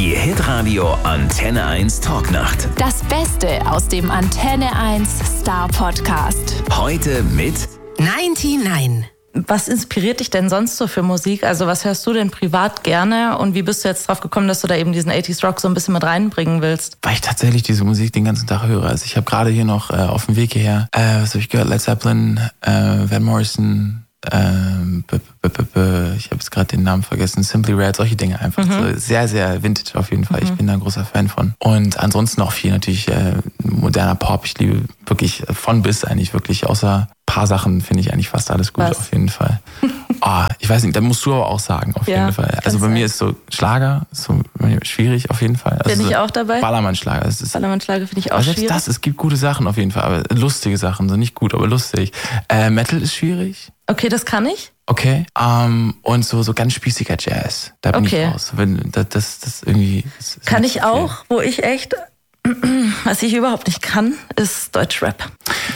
Die Hitradio Antenne 1 Talknacht. Das Beste aus dem Antenne 1 Star Podcast. Heute mit 99. Was inspiriert dich denn sonst so für Musik? Also was hörst du denn privat gerne und wie bist du jetzt drauf gekommen, dass du da eben diesen 80s Rock so ein bisschen mit reinbringen willst? Weil ich tatsächlich diese Musik den ganzen Tag höre. Also ich habe gerade hier noch auf dem Weg hierher, was habe ich gehört? Led Zeppelin, Van Morrison, ich habe jetzt gerade den Namen vergessen, Simply Red, solche Dinge einfach. So sehr, sehr vintage auf jeden Fall. Ich bin da ein großer Fan von. Und ansonsten auch viel natürlich moderner Pop. Ich liebe wirklich von bis eigentlich wirklich, außer ein paar Sachen finde ich eigentlich fast alles gut. Was? Auf jeden Fall. Ich weiß nicht, da musst du aber auch sagen, auf jeden Fall. Also bei mir ist so Schlager ist so schwierig auf jeden Fall. Also bin ich auch dabei? Ballermann-Schlager. Ballermann-Schlager finde ich auch schwierig. Selbst es gibt gute Sachen auf jeden Fall, aber lustige Sachen, so nicht gut, aber lustig. Metal ist schwierig. Okay, das kann ich. Okay. Und so ganz spießiger Jazz. Da bin ich raus. Wenn das irgendwie. Das kann ich auch, wo ich echt, was ich überhaupt nicht kann, ist Deutschrap.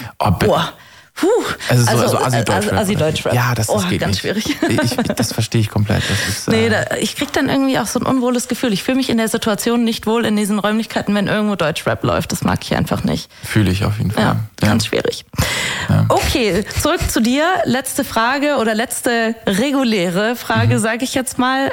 Also Assi-Deutschrap. Assi-Deutschrap. Ja, das geht ganz nicht. Schwierig. Das verstehe ich komplett. Das ist, ich krieg dann irgendwie auch so ein unwohles Gefühl. Ich fühle mich in der Situation nicht wohl in diesen Räumlichkeiten, wenn irgendwo Deutschrap läuft. Das mag ich einfach nicht. Fühle ich auf jeden Fall. Ja, ganz schwierig. Ja. Okay, zurück zu dir. Letzte Frage oder letzte reguläre Frage, sage ich jetzt mal.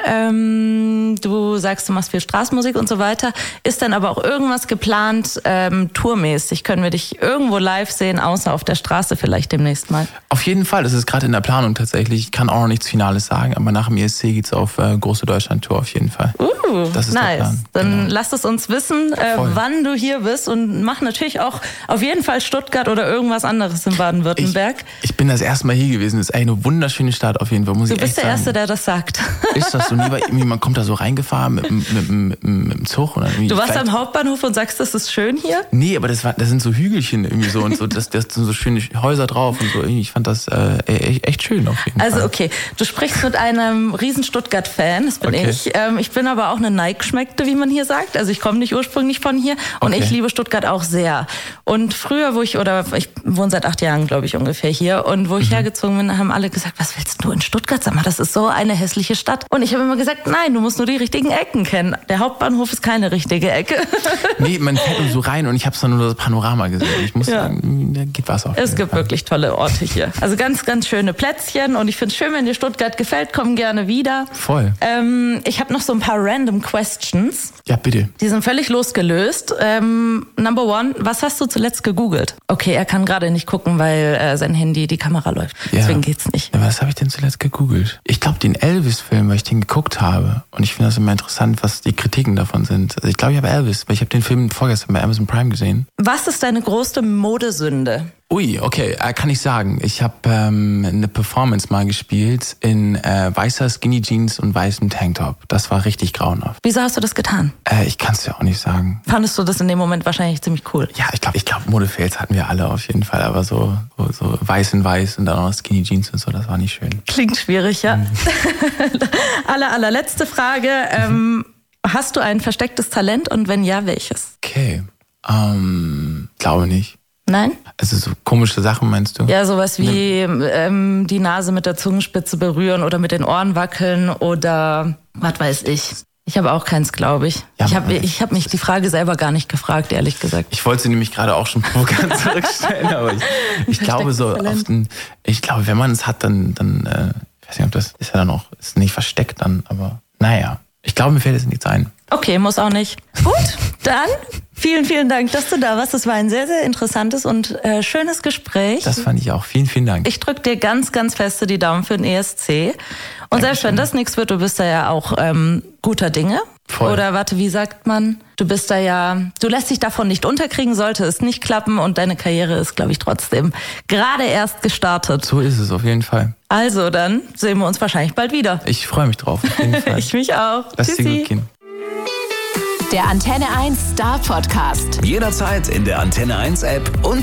Du sagst, du machst viel Straßenmusik und so weiter. Ist dann aber auch irgendwas geplant, tourmäßig? Können wir dich irgendwo live sehen, außer auf der Straße vielleicht demnächst mal? Auf jeden Fall. Das ist gerade in der Planung tatsächlich. Ich kann auch noch nichts Finales sagen, aber nach dem ESC geht's auf große Deutschland-Tour auf jeden Fall. Das ist nice. Der Plan. Dann lasst es uns wissen, wann du hier bist und mach natürlich auch auf jeden Fall Stuttgart oder irgendwas anderes in Baden-Württemberg. Ich bin das erste Mal hier gewesen. Das ist eigentlich eine wunderschöne Stadt auf jeden Fall. Muss du ich bist echt der sagen. Erste, der das sagt. Ist das so nie? Weil irgendwie man kommt da so reingefahren mit dem Zug. Oder du warst am Hauptbahnhof und sagst, das ist schön hier? Nee, aber das sind so Hügelchen irgendwie so und so. Das sind so schöne Häuser drauf und so. Ich fand das echt schön auf jeden Fall. Also okay, du sprichst mit einem riesen Stuttgart-Fan, das bin ich. Ich bin aber auch eine Neigschmeckte, wie man hier sagt. Also ich komme nicht ursprünglich von hier und ich liebe Stuttgart auch sehr. Und früher, ich wohne seit 8 Jahren, glaube ich, ungefähr hier. Und wo ich hergezogen bin, haben alle gesagt, was willst du in Stuttgart? Sag mal, das ist so eine hässliche Stadt. Und ich habe immer gesagt, nein, du musst nur die richtigen Ecken kennen. Der Hauptbahnhof ist keine richtige Ecke. Nee, man fährt nur so rein und ich habe nur das Panorama gesehen. Ich muss sagen, da geht was auf. Es gibt wirklich tolle Orte hier. Also ganz, ganz schöne Plätzchen. Und ich finde es schön, wenn dir Stuttgart gefällt, komm gerne wieder. Voll. Ich habe noch so ein paar random Questions. Ja, bitte. Die sind völlig losgelöst. Number one, was hast du zuletzt gegoogelt? Okay, er kann gerade nicht gucken, weil sein Handy, die Kamera läuft. Ja. Deswegen geht's nicht. Ja, was habe ich denn zuletzt gegoogelt? Ich glaube, den Elvis-Film, weil ich den geguckt habe. Und ich finde das immer interessant, was die Kritiken davon sind. Also ich glaube, ich habe Elvis, weil ich habe den Film vorgestern bei Amazon Prime gesehen. Was ist deine größte Modesünde? Ui, okay, kann ich sagen. Ich habe eine Performance mal gespielt in weißer Skinny Jeans und weißem Tanktop. Das war richtig grauenhaft. Wieso hast du das getan? Ich kann es dir auch nicht sagen. Fandest du das in dem Moment wahrscheinlich ziemlich cool? Ja, ich glaube Modefails hatten wir alle auf jeden Fall. Aber so weiß in weiß und dann auch noch Skinny Jeans und so, das war nicht schön. Klingt schwierig, ja. Allerletzte Frage. Hast du ein verstecktes Talent und wenn ja, welches? Okay, glaube nicht. Nein? Also so komische Sachen meinst du? Ja, sowas wie die Nase mit der Zungenspitze berühren oder mit den Ohren wackeln oder was weiß ich. Ich habe auch keins, glaube ich. Ja, ich hab mich die Frage selber gar nicht gefragt, ehrlich gesagt. Ich wollte sie nämlich gerade auch schon provokant zurückstellen, aber ich glaube so oft, wenn man es hat, dann ich weiß nicht, ob das ist ja dann auch, ist nicht versteckt dann, aber naja. Ich glaube, mir fällt jetzt nichts ein. Okay, muss auch nicht. Gut, dann vielen, vielen Dank, dass du da warst. Das war ein sehr, sehr interessantes und schönes Gespräch. Das fand ich auch. Vielen, vielen Dank. Ich drücke dir ganz, ganz feste die Daumen für den ESC. Und selbst wenn das nichts wird, du bist da ja auch guter Dinge. Voll. Oder warte, wie sagt man? Du lässt dich davon nicht unterkriegen, sollte es nicht klappen und deine Karriere ist, glaube ich, trotzdem gerade erst gestartet. So ist es auf jeden Fall. Also dann sehen wir uns wahrscheinlich bald wieder. Ich freue mich drauf, auf jeden Fall. Ich mich auch. Lass dir gut gehen. Der Antenne 1 Star Podcast. Jederzeit in der Antenne 1 App und